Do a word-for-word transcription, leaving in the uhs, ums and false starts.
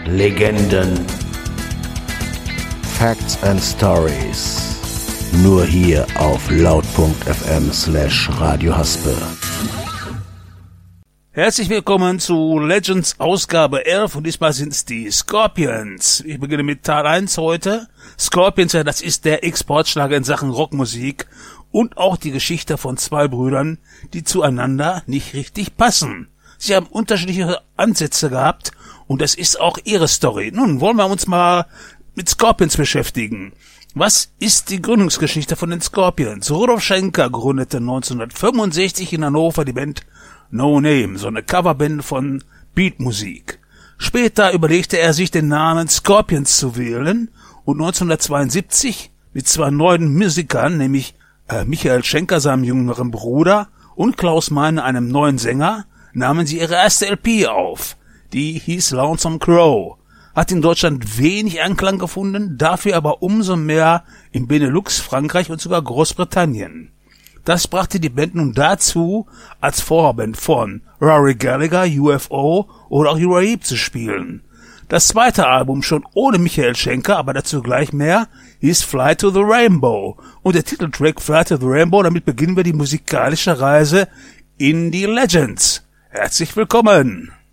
Legenden, Facts and Stories. Nur hier auf laut.fm slash Radio Haspe. Herzlich willkommen zu Legends Ausgabe elf und diesmal sind es die Scorpions. Ich beginne mit Teil eins heute. Scorpions, ja, das ist der Exportschlager in Sachen Rockmusik und auch die Geschichte von zwei Brüdern, die zueinander nicht richtig passen. Sie haben unterschiedliche Ansätze gehabt und das ist auch ihre Story. Nun wollen wir uns mal mit Scorpions beschäftigen. Was ist die Gründungsgeschichte von den Scorpions? Rudolf Schenker gründete neunzehnhundertfünfundsechzig in Hannover die Band No Name, so eine Coverband von Beatmusik. Später überlegte er sich, den Namen Scorpions zu wählen und neunzehnhundertzweiundsiebzig mit zwei neuen Musikern, nämlich äh, Michael Schenker, seinem jüngeren Bruder, und Klaus Meine, einem neuen Sänger, nahmen sie ihre erste L P auf. Die hieß Lonesome Crow. Hat in Deutschland wenig Anklang gefunden, dafür aber umso mehr in Benelux, Frankreich und sogar Großbritannien. Das brachte die Band nun dazu, als Vorband von Rory Gallagher, U F O oder auch Uriah Heep zu spielen. Das zweite Album, schon ohne Michael Schenker, aber dazu gleich mehr, hieß Fly to the Rainbow. Und der Titeltrack Fly to the Rainbow, damit beginnen wir die musikalische Reise in die Legends. Herzlich willkommen!